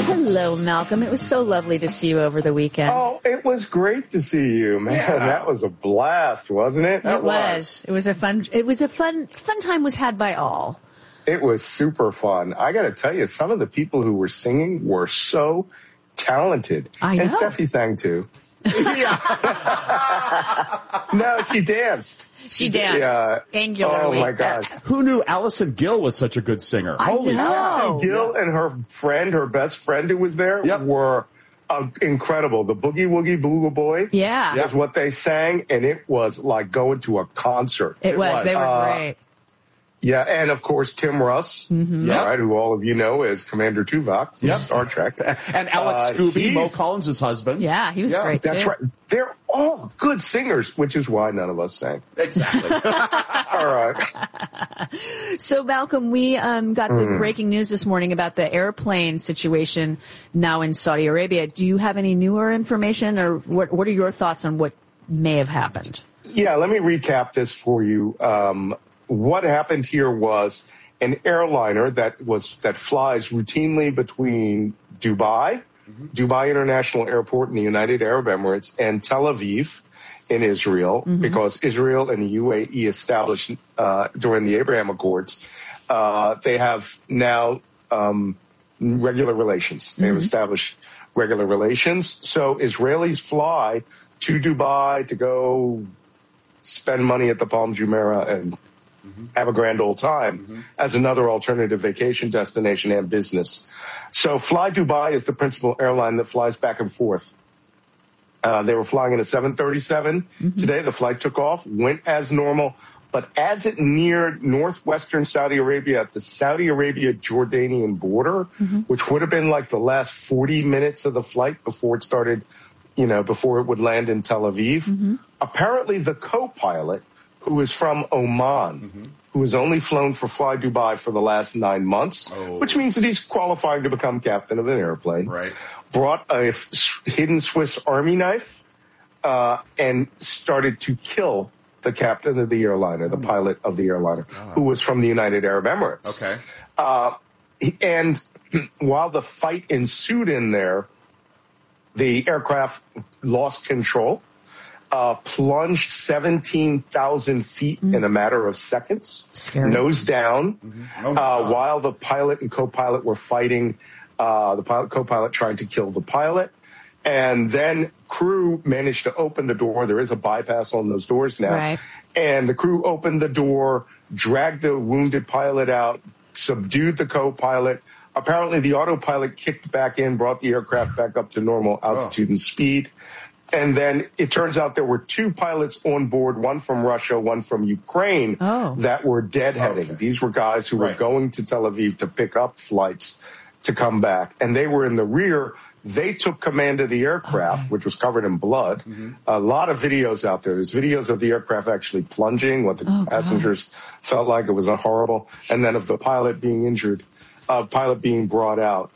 Hello, Malcolm. It was so lovely to see you over the weekend. Oh, it was great to see you, man. Yeah. That was a blast, wasn't it? It was. It was a fun time was had by all. It was super fun. I got to tell you, some of the people who were singing were so talented. I know. And Steffi sang too. No, she danced. She danced angularly. Oh my gosh! Who knew Allison Gill was such a good singer? Holy Allison Gill and her friend, her best friend who was there, were incredible. The Boogie Woogie Boogie Boy, is what they sang, and it was like going to a concert. It was. They were great. Yeah, and of course Tim Russ, right, who all of you know as Commander Tuvok from Star Trek, and Alex Scooby, Mo Collins' husband. Yeah, he was great. That's right. They're all good singers, which is why none of us sang. Exactly. All right. So, Malcolm, we got the breaking news this morning about the airplane situation now in Saudi Arabia. Do you have any newer information, or what are your thoughts on what may have happened? Yeah, let me recap this for you. What happened here was an airliner that flies routinely between Dubai International Airport in the United Arab Emirates, and Tel Aviv in Israel, because Israel and the UAE established during the Abraham Accords, they have now regular relations. They've established regular relations. So Israelis fly to Dubai to go spend money at the Palm Jumeirah and have a grand old time as another alternative vacation destination and business. So Fly Dubai is the principal airline that flies back and forth. They were flying in a 737. Today the flight took off, went as normal, but as it neared northwestern Saudi Arabia at the Saudi Arabia-Jordanian border, which would have been like the last 40 minutes of the flight before it started, before it would land in Tel Aviv, apparently the co-pilot, who is from Oman, who has only flown for Fly Dubai for the last 9 months, which means that he's qualifying to become captain of an airplane, brought a hidden Swiss Army knife and started to kill the captain of the airliner, the pilot of the airliner, who was from the United Arab Emirates. And while the fight ensued in there, the aircraft lost control. Plunged 17,000 feet in a matter of seconds, nose down, while the pilot and co-pilot were fighting, the co-pilot trying to kill the pilot. And then crew managed to open the door. There is a bypass on those doors now. Right. And the crew opened the door, dragged the wounded pilot out, subdued the co-pilot. Apparently the autopilot kicked back in, brought the aircraft back up to normal altitude and speed. And then it turns out there were two pilots on board, one from Russia, one from Ukraine, that were deadheading. These were guys who were going to Tel Aviv to pick up flights to come back. And they were in the rear. They took command of the aircraft, which was covered in blood. A lot of videos out there. There's videos of the aircraft actually plunging, what the passengers felt like. It was horrible. And then of the pilot being injured, pilot being brought out.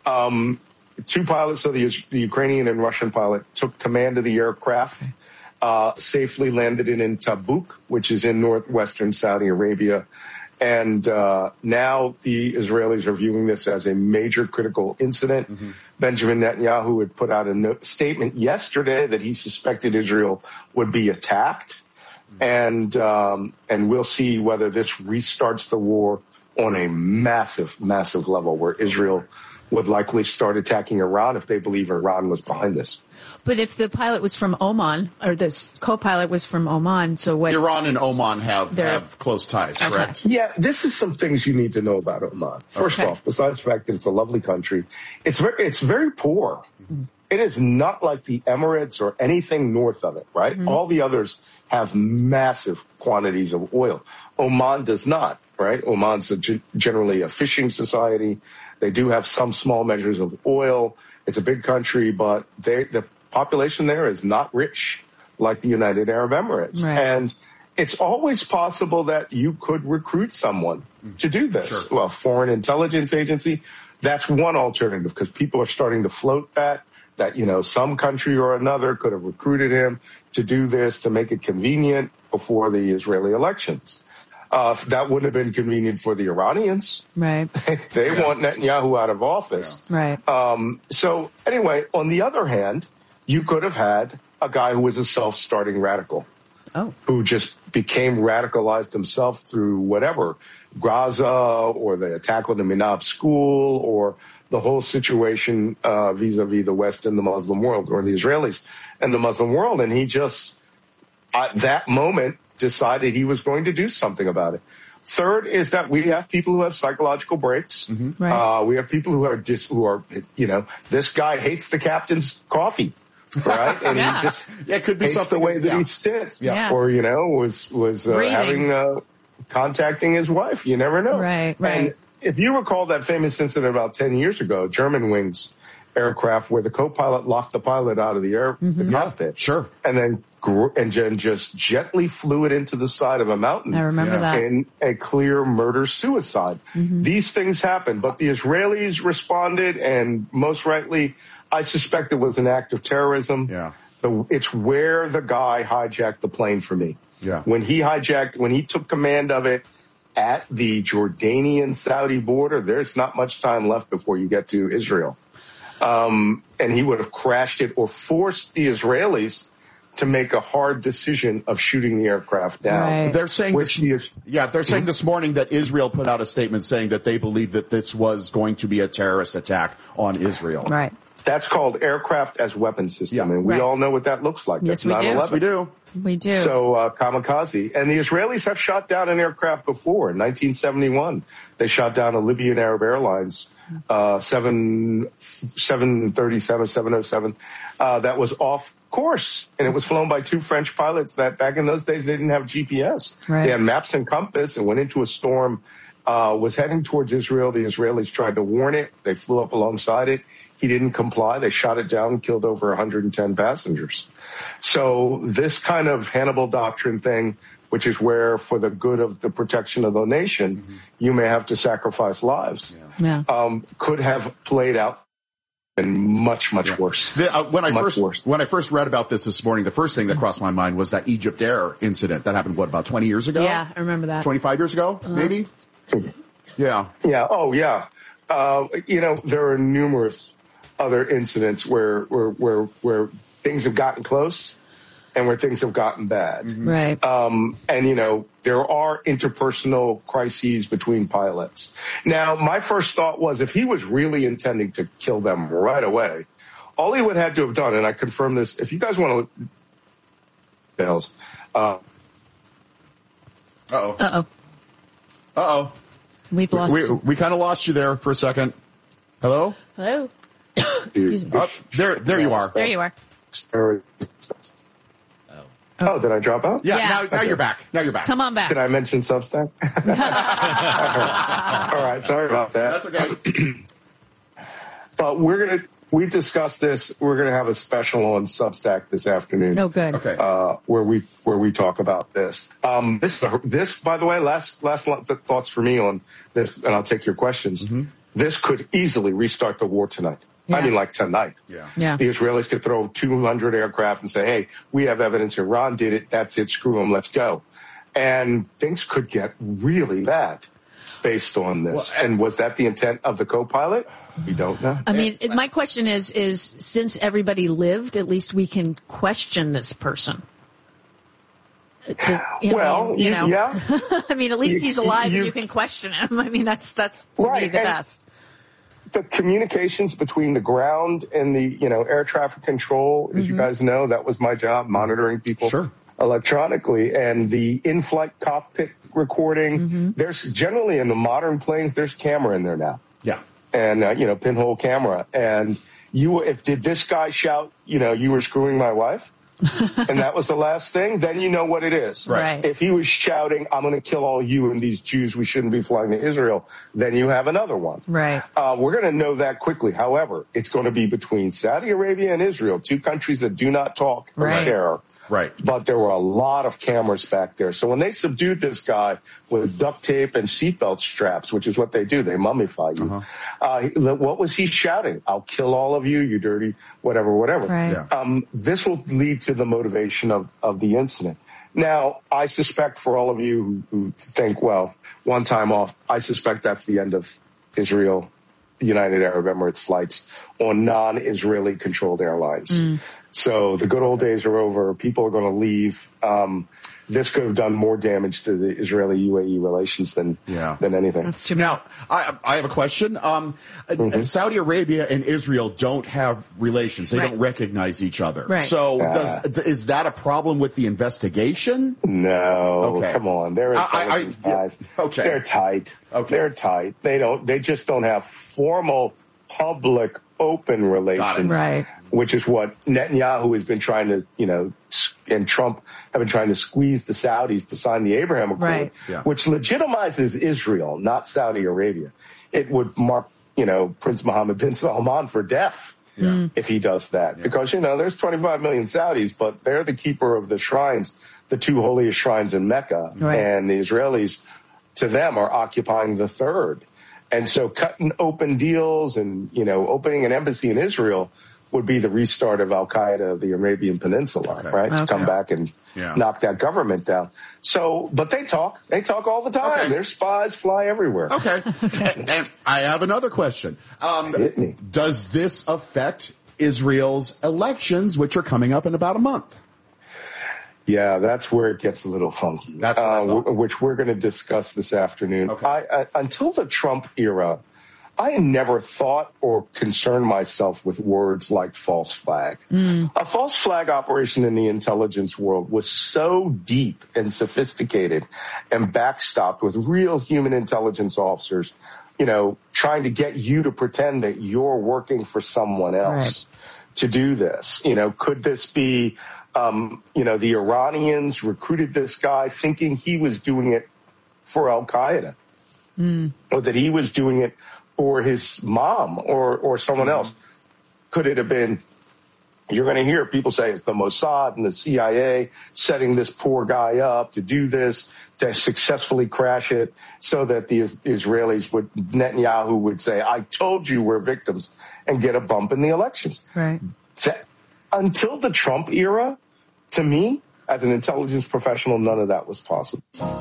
Two pilots, so the Ukrainian and Russian pilot, took command of the aircraft, safely landed it in Tabuk, which is in northwestern Saudi Arabia. And now the Israelis are viewing this as a major critical incident. Benjamin Netanyahu had put out a statement yesterday that he suspected Israel would be attacked. And we'll see whether this restarts the war on a massive, massive level, where Israel would likely start attacking Iran if they believe Iran was behind this. But if the pilot was from Oman, or the co-pilot was from Oman, so what? Iran and Oman have close ties, correct? Yeah, this is some things you need to know about Oman. First off, besides the fact that it's a lovely country, it's very poor. It is not like the Emirates or anything north of it, right? All the others have massive quantities of oil. Oman does not, right? Oman's generally a fishing society. They do have some small measures of oil. It's a big country, but the population there is not rich like the United Arab Emirates. And it's always possible that you could recruit someone to do this. Well, foreign intelligence agency, that's one alternative, because people are starting to float that some country or another could have recruited him to do this, to make it convenient before the Israeli elections. That wouldn't have been convenient for the Iranians. Right. They want Netanyahu out of office. Yeah. Right. So anyway, on the other hand, you could have had a guy who was a self-starting radical. Oh. Who just became radicalized himself through whatever, Gaza or the attack on the Minab school or the whole situation vis-a-vis the West and the Muslim world, or the Israelis and the Muslim world. And he just, at that moment, decided he was going to do something about it. Third is that we have people who have psychological breaks. Mm-hmm. Right. We have people who are, this guy hates the captain's coffee. Right, and he just it could be something the way that he sits, or was contacting his wife. You never know, right? And if you recall that famous incident about 10 years ago, Germanwings aircraft, where the co-pilot locked the pilot out of the the cockpit, sure, and then just gently flew it into the side of a mountain. I remember that in a clear murder-suicide. Mm-hmm. These things happen, but the Israelis responded, and most rightly, I suspect it was an act of terrorism. Yeah. It's where the guy hijacked the plane for me. Yeah. When he took command of it at the Jordanian-Saudi border, there's not much time left before you get to Israel. And he would have crashed it or forced the Israelis to make a hard decision of shooting the aircraft down. Right. They're saying they're saying this morning that Israel put out a statement saying that they believe that this was going to be a terrorist attack on Israel. Right. That's called aircraft as weapon system, and we all know what that looks like. Yes, That's we do. Yes, we do. We do. So kamikaze. And the Israelis have shot down an aircraft before. In 1971, they shot down a Libyan Arab Airlines 737, 707 that was off course, and it was flown by two French pilots that back in those days they didn't have GPS. Right. They had maps and compass and went into a storm, was heading towards Israel. The Israelis tried to warn it. They flew up alongside it. He didn't comply. They shot it down and killed over 110 passengers. So this kind of Hannibal doctrine thing, which is where for the good of the protection of the nation, you may have to sacrifice lives, could have played out and much worse. When I first read about this morning, the first thing that crossed my mind was that Egypt Air incident that happened, about 20 years ago? Yeah, I remember that. 25 years ago, maybe? Yeah. Yeah. Oh, yeah. There are numerous other incidents where things have gotten close and where things have gotten bad. Right. And, there are interpersonal crises between pilots. Now, my first thought was if he was really intending to kill them right away, all he would have had to have done, and I confirm this, if you guys want to details. Uh-oh. We've lost we kind of lost you there for a second. Hello? Hello? Excuse me. There you are. There you are. Oh, did I drop out? Yeah. Now you're back. Now you're back. Come on back. Did I mention Substack? All right. Sorry about that. That's okay. But we discussed this. We're going to have a special on Substack this afternoon. Oh, good. Okay. Where we talk about this. This, by the way, last thoughts for me on this, and I'll take your questions. Mm-hmm. This could easily restart the war tonight. Yeah. I mean, like tonight. Yeah. The Israelis could throw 200 aircraft and say, hey, we have evidence Iran did it. That's it. Screw them. Let's go. And things could get really bad based on this. Well, and was that the intent of the co-pilot? We don't know. I mean, my question is since everybody lived, at least we can question this person. Yeah. I mean, at least he's alive and you can question him. I mean, that's to me the best. The communications between the ground and the, air traffic control, as you guys know, that was my job, monitoring people electronically, and the in-flight cockpit recording. There's generally in the modern planes, there's camera in there now. Yeah. And, pinhole camera. And did this guy shout, you were screwing my wife? And that was the last thing, then you know what it is. Right. If he was shouting, I'm going to kill all you and these Jews, we shouldn't be flying to Israel, then you have another one. Right. We're going to know that quickly. However, it's going to be between Saudi Arabia and Israel, two countries that do not talk about terror. Right. But there were a lot of cameras back there. So when they subdued this guy with duct tape and seatbelt straps, which is what they do, they mummify you. What was he shouting? I'll kill all of you, you dirty, whatever. Right. This will lead to the motivation of the incident. Now, I suspect for all of you who think, well, one time off, I suspect that's the end of Israel, United Arab Emirates flights on non-Israeli controlled airlines. So the good old days are over. People are going to leave. This could have done more damage to the Israeli-UAE relations than anything. Now, I have a question. Saudi Arabia and Israel don't have relations. They don't recognize each other. Right. So is that a problem with the investigation? No. Okay. Come on. They're intelligence guys. Okay. They're tight. Okay. They're tight. They just don't have formal, public, open relations. Right. Which is what Netanyahu has been trying to, and Trump have been trying to squeeze the Saudis to sign the Abraham Accord, which legitimizes Israel, not Saudi Arabia. It would mark, Prince Mohammed bin Salman for death if he does that. Because, there's 25 million Saudis, but they're the keeper of the shrines, the two holiest shrines in Mecca. Right. And the Israelis, to them, are occupying the third. And so cutting open deals and, opening an embassy in Israel would be the restart of Al-Qaeda of the Arabian Peninsula, right? To come back and knock that government down. So, but they talk all the time. Okay. Their spies fly everywhere. Okay. And I have another question. Hit me. Does this affect Israel's elections, which are coming up in about a month? Yeah, that's where it gets a little funky, That's what I thought. which we're going to discuss this afternoon. Okay. Until the Trump era, I never thought or concerned myself with words like false flag. A false flag operation in the intelligence world was so deep and sophisticated and backstopped with real human intelligence officers, trying to get you to pretend that you're working for someone else to do this. Could this be, the Iranians recruited this guy thinking he was doing it for Al-Qaeda or that he was doing it or his mom or someone else? Could it have been, you're going to hear people say it's the Mossad and the CIA setting this poor guy up to do this, to successfully crash it so that the Israelis Netanyahu would say, I told you we're victims, and get a bump in the elections. Right. Until the Trump era, to me, as an intelligence professional, none of that was possible.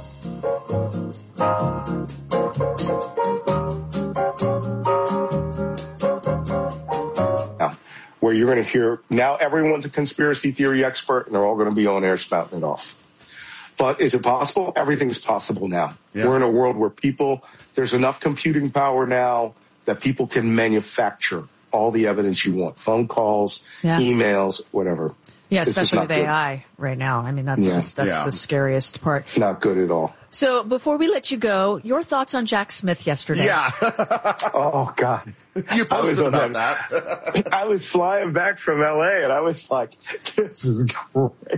Where you're going to hear, now everyone's a conspiracy theory expert and they're all going to be on air spouting it off. But is it possible? Everything's possible now. Yeah. We're in a world where there's enough computing power now that people can manufacture all the evidence you want. Phone calls, emails, whatever. Yeah, especially with AI right now. I mean, that's the scariest part. Not good at all. So before we let you go, your thoughts on Jack Smith yesterday? Yeah. Oh, God. You posted about that. I was flying back from L.A. and I was like, this is great.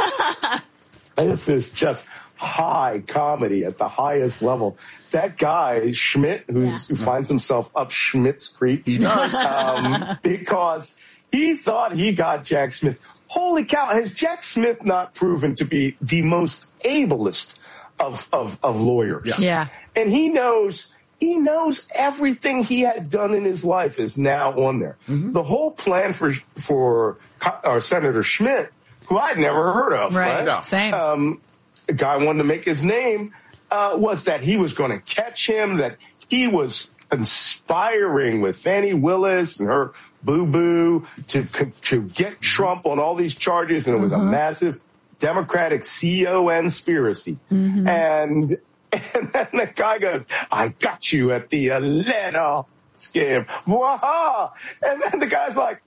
This is just high comedy at the highest level. That guy, Schmidt, who finds himself up Schmidt's Creek. He does. Because he thought he got Jack Smith. Holy cow, has Jack Smith not proven to be the most ablest of lawyers? Yes. Yeah. And he knows everything he had done in his life is now on there. Mm-hmm. The whole plan for Senator Schmidt, who I'd never heard of, right? No. Same. A guy wanted to make his name, was that he was going to catch him, that he was conspiring with Fannie Willis and her boo-boo to get Trump on all these charges, and it was a massive Democratic conspiracy. Mm-hmm. And then the guy goes, I got you at the Atlanta scam. Waha! And then the guy's like,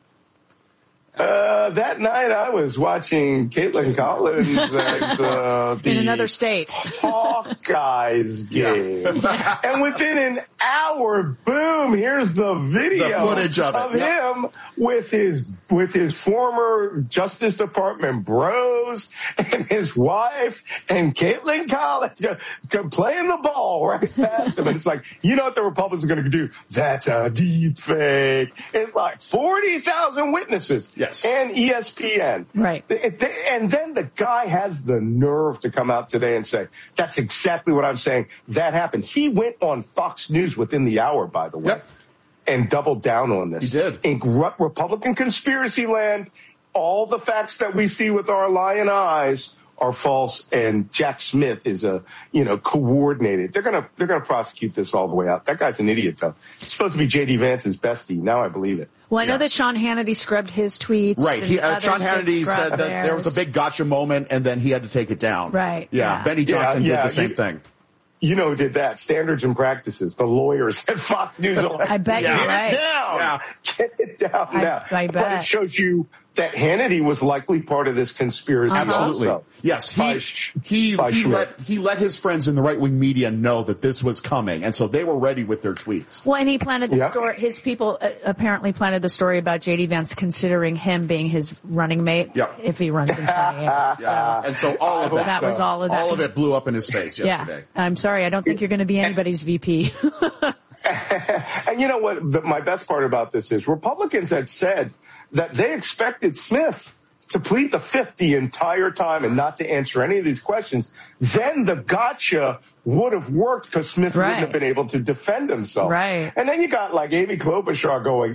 that night I was watching Caitlin Collins at in another state Hawkeyes game. Yeah. And within an hour, boom, here's the video, the footage of him with his former Justice Department bros and his wife and Caitlin Collins playing the ball right past him. And it's like, you know what the Republicans are going to do? That's a deep fake. It's like 40,000 witnesses. Yes. And ESPN. Right. And then the guy has the nerve to come out today and say, that's exactly what I'm saying. That happened. He went on Fox News within the hour, by the way, and doubled down on this. He did. In Republican conspiracy land, all the facts that we see with our lying eyes are false, and Jack Smith is coordinated. They're gonna prosecute this all the way out. That guy's an idiot, though. It's supposed to be J.D. Vance's bestie. Now I believe it. Well, I know that Sean Hannity scrubbed his tweets. Right. Sean Hannity said that there was a big gotcha moment, and then he had to take it down. Right. Yeah. Benny Johnson did the same thing. You know who did that? Standards and Practices. The lawyers at Fox News are like, I bet you're right. Get it down now. I bet. But it shows you that Hannity was likely part of this conspiracy. Absolutely. Also. Yes. He let his friends in the right-wing media know that this was coming, and so they were ready with their tweets. Well, and he planted the story. His people apparently planted the story about J.D. Vance considering him being his running mate if he runs in 28. And so all of that was all of that. All of it blew up in his face yesterday. Yeah. I'm sorry. I don't think you're going to be anybody's VP. And you know what? My best part about this is Republicans had said that they expected Smith to plead the fifth the entire time and not to answer any of these questions. Then the gotcha would have worked because Smith wouldn't have been able to defend himself. Right. And then you got like Amy Klobuchar going,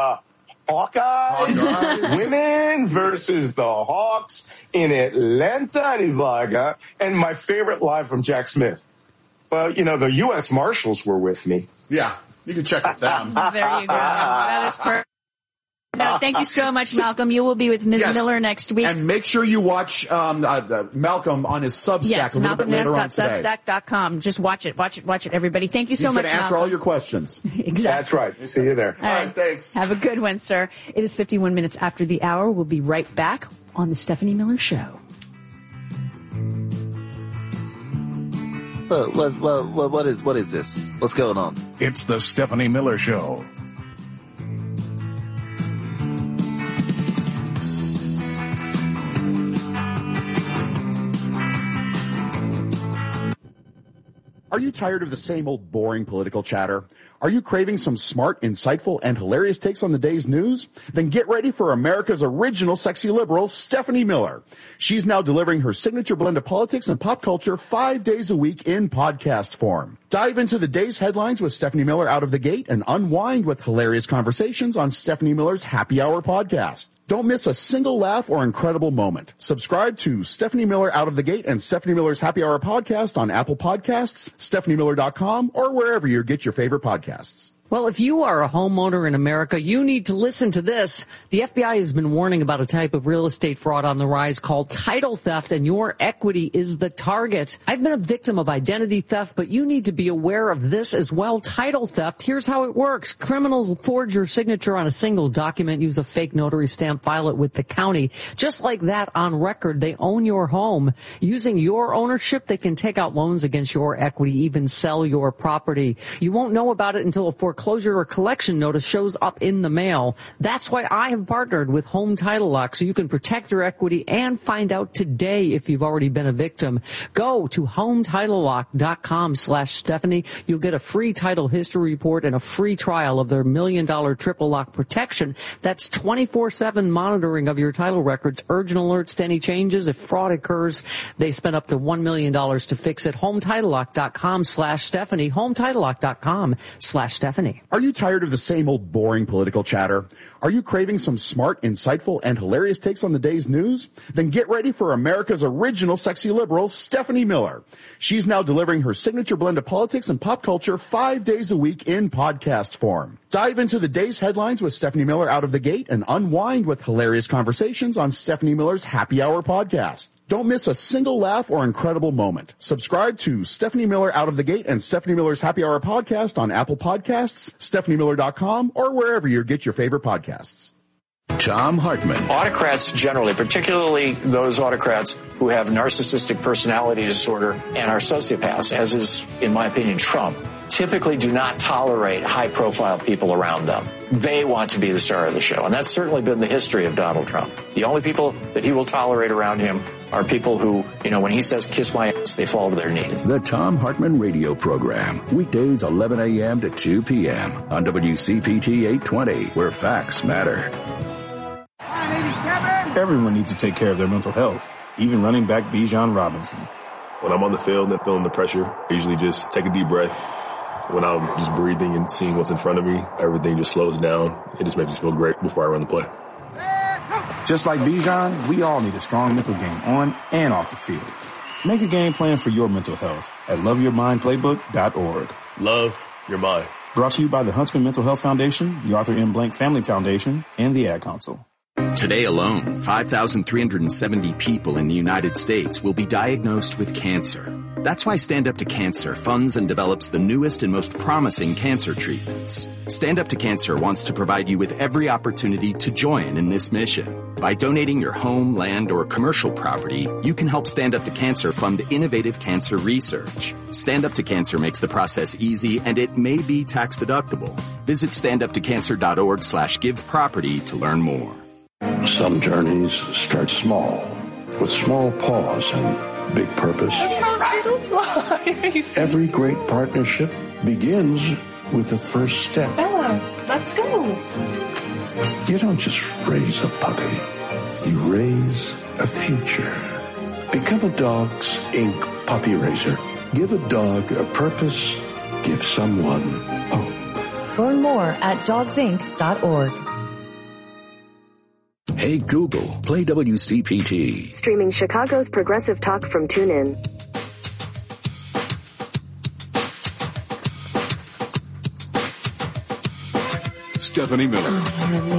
Hawkeyes, women versus the Hawks in Atlanta. And he's like, and my favorite line from Jack Smith. Well, the U.S. Marshals were with me. Yeah, you can check with them. There you go. That is perfect. No, thank you so much, Malcolm. You will be with Ms. Miller next week. And make sure you watch Malcolm on his Substack a little bit later on today. Substack.com. Just watch it, everybody. Thank you so much, He's going to answer all your questions. Exactly. That's right. See you there. All right, thanks. Have a good one, sir. It is 51 minutes after the hour. We'll be right back on the Stephanie Miller Show. What is this? What's going on? It's the Stephanie Miller Show. Are you tired of the same old boring political chatter? Are you craving some smart, insightful, and hilarious takes on the day's news? Then get ready for America's original sexy liberal, Stephanie Miller. She's now delivering her signature blend of politics and pop culture 5 days a week in podcast form. Dive into the day's headlines with Stephanie Miller out of the gate and unwind with hilarious conversations on Stephanie Miller's Happy Hour podcast. Don't miss a single laugh or incredible moment. Subscribe to Stephanie Miller Out of the Gate and Stephanie Miller's Happy Hour podcast on Apple Podcasts, StephanieMiller.com, or wherever you get your favorite podcasts. Well, if you are a homeowner in America, you need to listen to this. The FBI has been warning about a type of real estate fraud on the rise called title theft, and your equity is the target. I've been a victim of identity theft, but you need to be aware of this as well. Title theft, here's how it works. Criminals forge your signature on a single document, use a fake notary stamp, file it with the county. Just like that, on record, they own your home. Using your ownership, they can take out loans against your equity, even sell your property. You won't know about it until a foreclosure or collection notice shows up in the mail. That's why I have partnered with Home Title Lock, so you can protect your equity and find out today if you've already been a victim. Go to HomeTitleLock.com/Stephanie. You'll get a free title history report and a free trial of their $1 million triple lock protection. That's 24/7 monitoring of your title records, urgent alerts to any changes. If fraud occurs, they spend up to $1 million to fix it. HomeTitleLock.com/Stephanie. HomeTitleLock.com/Stephanie. Are you tired of the same old boring political chatter? Are you craving some smart, insightful, and hilarious takes on the day's news? Then get ready for America's original sexy liberal, Stephanie Miller. She's now delivering her signature blend of politics and pop culture 5 days a week in podcast form. Dive into the day's headlines with Stephanie Miller out of the gate and unwind with hilarious conversations on Stephanie Miller's Happy Hour podcast. Don't miss a single laugh or incredible moment. Subscribe to Stephanie Miller Out of the Gate and Stephanie Miller's Happy Hour podcast on Apple Podcasts, StephanieMiller.com, or wherever you get your favorite podcasts. Thom Hartmann. Autocrats generally, particularly those autocrats who have narcissistic personality disorder and are sociopaths, as is, in my opinion, Trump, typically do not tolerate high-profile people around them. They want to be the star of the show, and that's certainly been the history of Donald Trump. The only people that he will tolerate around him are people who, when he says, kiss my ass, they fall to their knees. The Thom Hartmann radio program, weekdays 11 a.m. to 2 p.m. on WCPT 820, where facts matter. Everyone needs to take care of their mental health, even running back Bijan Robinson. When I'm on the field and feeling the pressure, I usually just take a deep breath. When I'm just breathing and seeing what's in front of me, everything just slows down. It just makes me feel great before I run the play. Just like Bijan, we all need a strong mental game on and off the field. Make a game plan for your mental health at loveyourmindplaybook.org. Love your mind. Brought to you by the Huntsman Mental Health Foundation, the Arthur M. Blank Family Foundation, and the Ad Council. Today alone, 5,370 people in the United States will be diagnosed with cancer. That's why Stand Up to Cancer funds and develops the newest and most promising cancer treatments. Stand Up to Cancer wants to provide you with every opportunity to join in this mission. By donating your home, land, or commercial property, you can help Stand Up to Cancer fund innovative cancer research. Stand Up to Cancer makes the process easy, and it may be tax deductible. Visit standuptocancer.org/giveproperty to learn more. Some journeys start small, with small pause and big purpose. Every great partnership begins with the first step. Bella, let's go. You don't just raise a puppy. You raise a future. Become a Dogs Inc. puppy raiser. Give a dog a purpose. Give someone hope. Learn more at dogsinc.org. Hey Google, play WCPT. Streaming Chicago's progressive talk from TuneIn. Stephanie Miller.